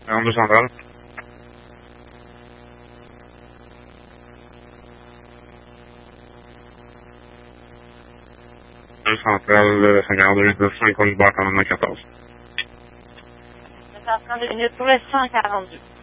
Onde central. Central, segnale d'orientation, école du bar 94. Vous êtes en train de venir pour le 142.